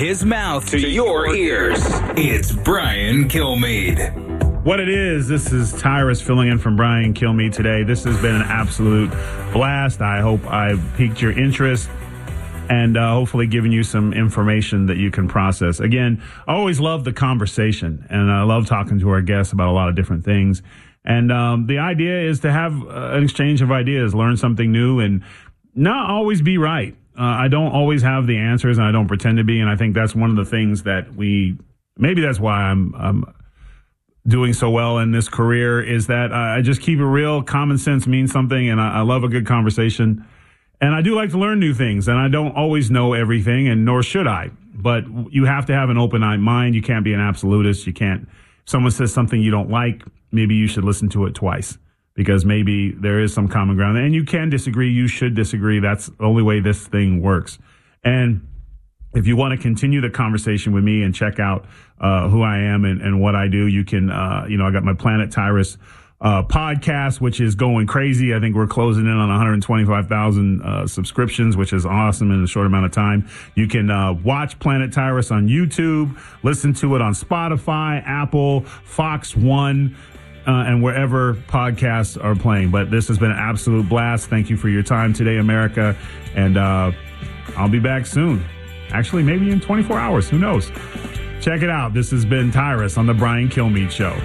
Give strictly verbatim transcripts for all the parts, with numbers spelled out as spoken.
his mouth to your ears. It's Brian Kilmeade. What it is, this is Tyrus filling in from Brian Kilmeade today. This has been an absolute blast. I hope I've piqued your interest and uh, hopefully given you some information that you can process. Again, I always love the conversation, and I love talking to our guests about a lot of different things. And um, the idea is to have uh, an exchange of ideas, learn something new, and not always be right. Uh, I don't always have the answers, and I don't pretend to be. And I think that's one of the things that we, maybe that's why I'm, I'm doing so well in this career, is that I just keep it real. Common sense means something, and I, I love a good conversation. And I do like to learn new things, and I don't always know everything, and nor should I. But you have to have an open-eyed mind. You can't be an absolutist. You can't, if someone says something you don't like, maybe you should listen to it twice, because maybe there is some common ground. And you can disagree. You should disagree. That's the only way this thing works. And if you want to continue the conversation with me and check out uh, who I am and, and what I do, you can, uh, you know, I got my Planet Tyrus Uh, podcast, which is going crazy. I think we're closing in on one hundred twenty-five thousand uh, subscriptions, which is awesome in a short amount of time. You can uh, watch Planet Tyrus on YouTube, listen to it on Spotify, Apple, Fox One, uh, and wherever podcasts are playing. But this has been an absolute blast. Thank you for your time today, America. And uh, I'll be back soon. Actually, maybe in twenty-four hours. Who knows? Check it out. This has been Tyrus on the Brian Kilmeade Show.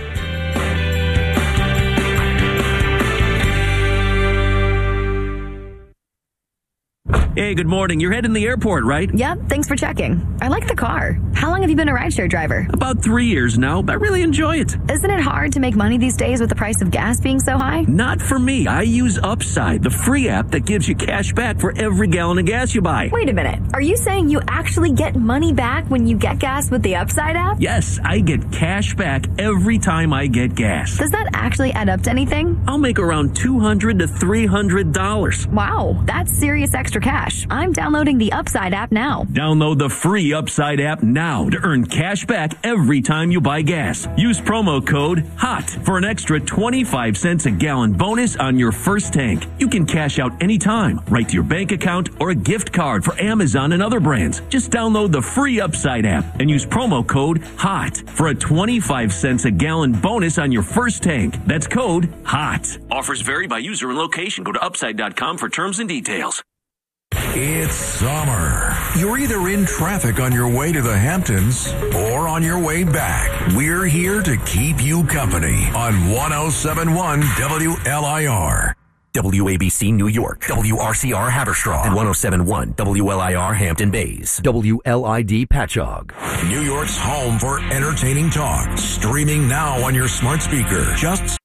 Hey, good morning. You're heading to the airport, right? Yep, thanks for checking. I like the car. How long have you been a rideshare driver? About three years now, but I really enjoy it. Isn't it hard to make money these days with the price of gas being so high? Not for me. I use Upside, the free app that gives you cash back for every gallon of gas you buy. Wait a minute. Are you saying you actually get money back when you get gas with the Upside app? Yes, I get cash back every time I get gas. Does that actually add up to anything? I'll make around two hundred to three hundred dollars. Wow, that's serious extra cash. I'm downloading the Upside app now. Download the free Upside app now to earn cash back every time you buy gas. Use promo code HOT for an extra twenty-five cents a gallon bonus on your first tank. You can cash out anytime, right to your bank account or a gift card for Amazon and other brands. Just download the free Upside app and use promo code HOT for a twenty-five cents a gallon bonus on your first tank. That's code HOT. Offers vary by user and location. Go to upside dot com for terms and details. It's summer. You're either in traffic on your way to the Hamptons or on your way back. We're here to keep you company on one oh seven point one W L I R. W A B C New York, W R C R Haverstraw, and one oh seven point one W L I R Hampton Bays, W L I D Patchogue. New York's home for entertaining talk. Streaming now on your smart speaker. Just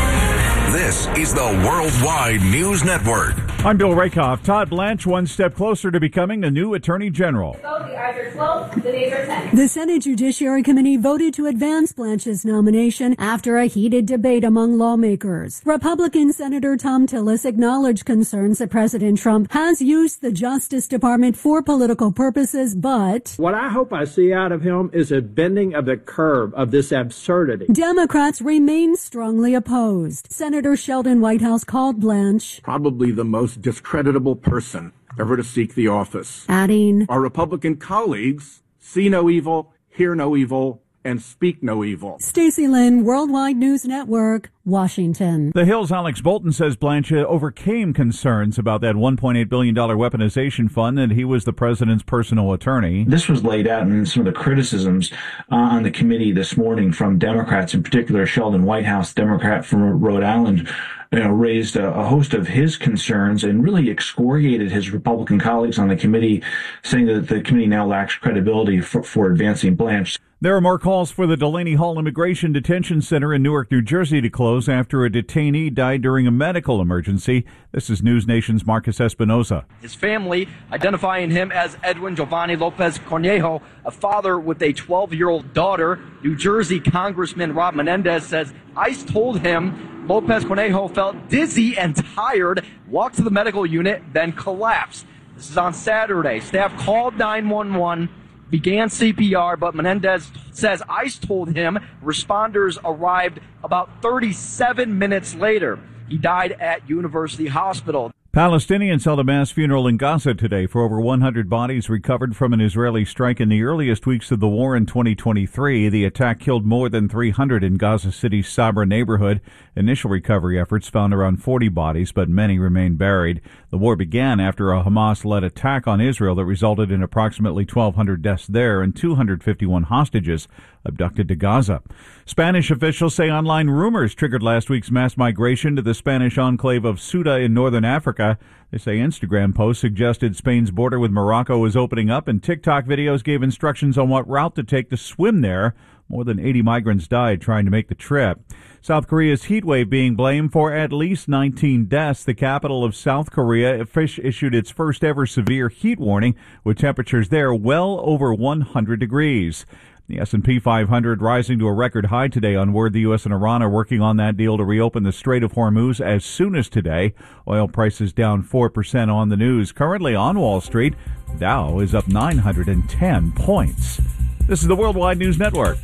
This is the Worldwide News Network. I'm Bill Rakoff. Todd Blanche one step closer to becoming the new Attorney General. The ayes are twelve, the nays are ten. The Senate Judiciary Committee voted to advance Blanche's nomination after a heated debate among lawmakers. Republican Senator Thom Tillis acknowledged concerns that President Trump has used the Justice Department for political purposes, but what I hope I see out of him is a bending of the curve of this absurdity. Democrats remain strongly opposed. Senator Sheldon Whitehouse called Blanche probably the most discreditable person ever to seek the office, adding, our Republican colleagues see no evil, hear no evil, and speak no evil. Stacey Lynn, Worldwide News Network, Washington. The Hill's Alex Bolton says Blanche overcame concerns about that one point eight billion dollars weaponization fund, and he was the president's personal attorney. This was laid out in some of the criticisms uh, on the committee this morning from Democrats, in particular Sheldon Whitehouse, Democrat from Rhode Island, you know, raised a, a host of his concerns and really excoriated his Republican colleagues on the committee, saying that the committee now lacks credibility for, for advancing Blanche. There are more calls for the Delaney Hall Immigration Detention Center in Newark, New Jersey to close after a detainee died during a medical emergency. This is News Nation's Marcus Espinoza. His family identifying him as Edwin Giovanni Lopez Cornejo, a father with a twelve-year-old daughter. New Jersey Congressman Rob Menendez says ICE told him Lopez Cornejo felt dizzy and tired, walked to the medical unit, then collapsed. This is on Saturday. Staff called nine one one. Began C P R, but Menendez says ICE told him responders arrived about thirty-seven minutes later. He died at University Hospital. Palestinians held a mass funeral in Gaza today for over one hundred bodies recovered from an Israeli strike in the earliest weeks of the war in twenty twenty-three. The attack killed more than three hundred in Gaza City's Sabra neighborhood. Initial recovery efforts found around forty bodies, but many remain buried. The war began after a Hamas-led attack on Israel that resulted in approximately twelve hundred deaths there and two hundred fifty-one hostages abducted to Gaza. Spanish officials say online rumors triggered last week's mass migration to the Spanish enclave of Ceuta in northern Africa. They say Instagram posts suggested Spain's border with Morocco was opening up, and TikTok videos gave instructions on what route to take to swim there. More than eighty migrants died trying to make the trip. South Korea's heat wave being blamed for at least nineteen deaths. The capital of South Korea issued its first ever severe heat warning, with temperatures there well over one hundred degrees. The S and P five hundred rising to a record high today on word the U S and Iran are working on that deal to reopen the Strait of Hormuz as soon as today. Oil prices down four percent on the news. Currently on Wall Street, Dow is up nine hundred ten points. This is the Worldwide News Network.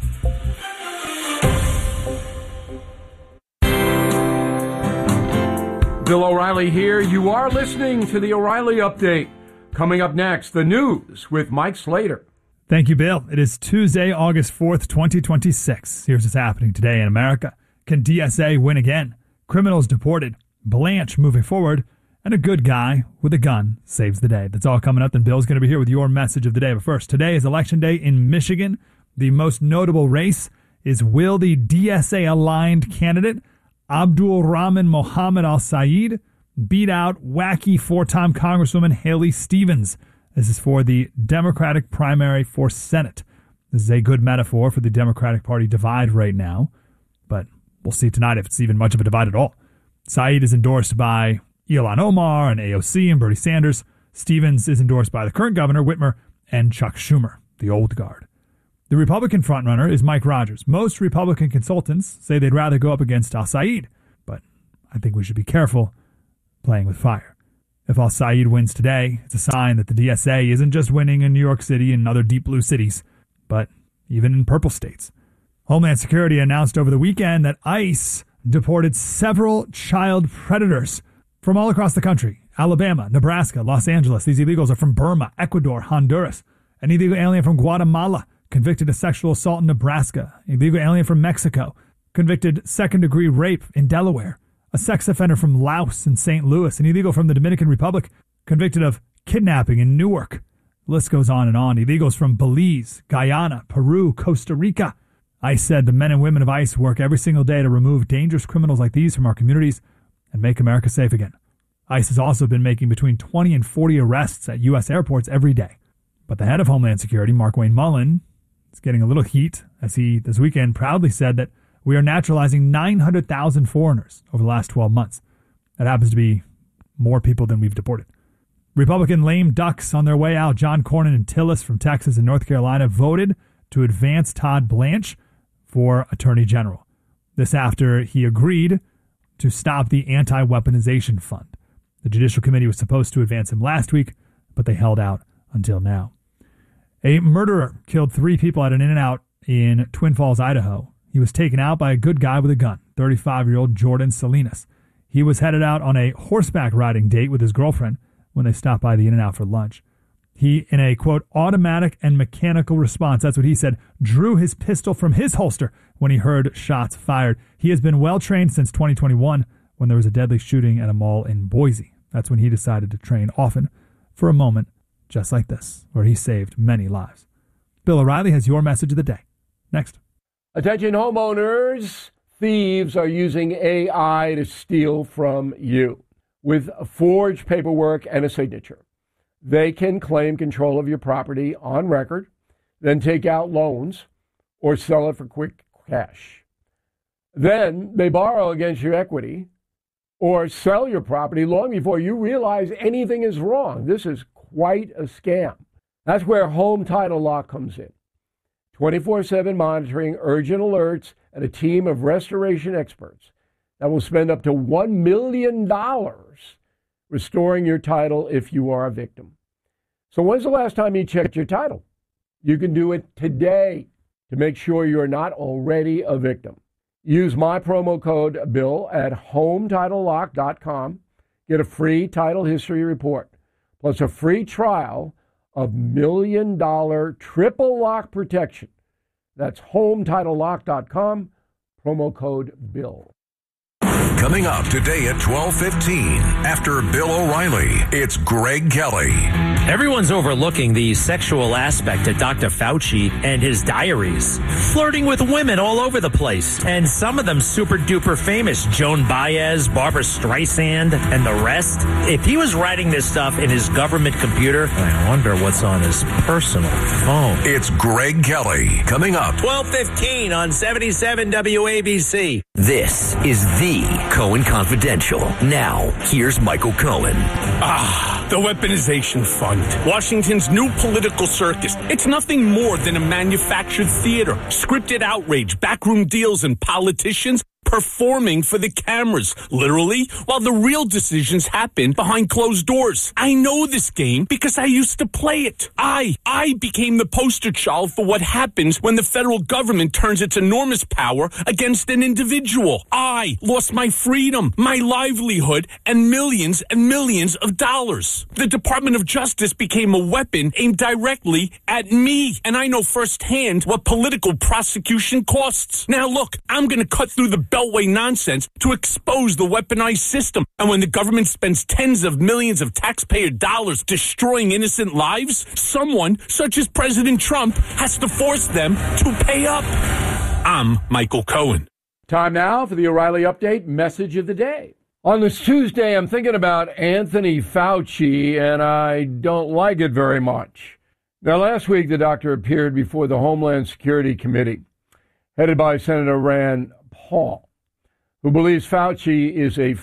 Bill O'Reilly here. You are listening to the O'Reilly Update. Coming up next, the news with Mike Slater. Thank you, Bill. It is Tuesday, August fourth, twenty twenty-six. Here's what's happening today in America. Can D S A win again? Criminals deported. Blanche moving forward. And a good guy with a gun saves the day. That's all coming up, and Bill's going to be here with your message of the day. But first, today is Election Day in Michigan. The most notable race is, will the D S A-aligned candidate, Abdul Rahman Mohammed Al-Sayed, beat out wacky four-time Congresswoman Haley Stevens? This is for the Democratic primary for Senate. This is a good metaphor for the Democratic Party divide right now, but we'll see tonight if it's even much of a divide at all. Saeed is endorsed by Ilhan Omar and A O C and Bernie Sanders. Stevens is endorsed by the current governor, Whitmer, and Chuck Schumer, the old guard. The Republican frontrunner is Mike Rogers. Most Republican consultants say they'd rather go up against Al-Sayed, but I think we should be careful playing with fire. If Al-Sayed wins today, it's a sign that the D S A isn't just winning in New York City and other deep blue cities, but even in purple states. Homeland Security announced over the weekend that ICE deported several child predators from all across the country. Alabama, Nebraska, Los Angeles. These illegals are from Burma, Ecuador, Honduras. An illegal alien from Guatemala convicted of sexual assault in Nebraska. Illegal alien from Mexico convicted second-degree rape in Delaware. A sex offender from Laos and Saint Louis. An illegal from the Dominican Republic convicted of kidnapping in Newark. The list goes on and on. Illegals from Belize, Guyana, Peru, Costa Rica. ICE said the men and women of ICE work every single day to remove dangerous criminals like these from our communities and make America safe again. ICE has also been making between twenty and forty arrests at U S airports every day. But the head of Homeland Security, Markwayne Mullin, is getting a little heat as he this weekend proudly said that we are naturalizing nine hundred thousand foreigners over the last twelve months. That happens to be more people than we've deported. Republican lame ducks on their way out. John Cornyn and Tillis from Texas and North Carolina voted to advance Todd Blanche for Attorney General. This after he agreed to stop the anti-weaponization fund. The Judicial Committee was supposed to advance him last week, but they held out until now. A murderer killed three people at an In-N-Out in Twin Falls, Idaho. He was taken out by a good guy with a gun, thirty-five-year-old Jordan Salinas. He was headed out on a horseback riding date with his girlfriend when they stopped by the In-N-Out for lunch. He, in a, quote, automatic and mechanical response, that's what he said, drew his pistol from his holster when he heard shots fired. He has been well-trained since twenty twenty-one when there was a deadly shooting at a mall in Boise. That's when he decided to train often for a moment just like this, where he saved many lives. Bill O'Reilly has your message of the day. Next. Attention homeowners, thieves are using A I to steal from you. With forged paperwork and a signature, they can claim control of your property on record, then take out loans or sell it for quick cash. Then they borrow against your equity or sell your property long before you realize anything is wrong. This is quite a scam. That's where Home Title Lock comes in. twenty-four seven monitoring, urgent alerts, and a team of restoration experts that will spend up to one million dollars restoring your title if you are a victim. So when's the last time you checked your title? You can do it today to make sure you're not already a victim. Use my promo code BILL at home title lock dot com. Get a free title history report, plus a free trial of million dollar triple lock protection. That's home title lock dot com, promo code BILL. Coming up today at twelve fifteen, after Bill O'Reilly, it's Greg Kelly. Everyone's overlooking the sexual aspect of Doctor Fauci and his diaries. Flirting with women all over the place. And some of them super duper famous. Joan Baez, Barbara Streisand, and the rest. If he was writing this stuff in his government computer, I wonder what's on his personal phone. It's Greg Kelly. Coming up. twelve fifteen on seventy-seven W A B C. This is the Cohen Confidential. Now, here's Michael Cohen. Ah, the weaponization fund. Washington's new political circus. It's nothing more than a manufactured theater. Scripted outrage, backroom deals, and politicians performing for the cameras, literally, while the real decisions happen behind closed doors. I know this game because I used to play it. I, I became the poster child for what happens when the federal government turns its enormous power against an individual. I lost my freedom, my livelihood, and millions and millions of dollars. The Department of Justice became a weapon aimed directly at me, and I know firsthand what political prosecution costs. Now look, I'm going to cut through the Beltway nonsense to expose the weaponized system. And when the government spends tens of millions of taxpayer dollars destroying innocent lives, someone, such as President Trump, has to force them to pay up. I'm Michael Cohen. Time now for the O'Reilly Update message of the day. On this Tuesday, I'm thinking about Anthony Fauci, and I don't like it very much. Now, last week, the doctor appeared before the Homeland Security Committee, headed by Senator Rand Paul, who believes Fauci is a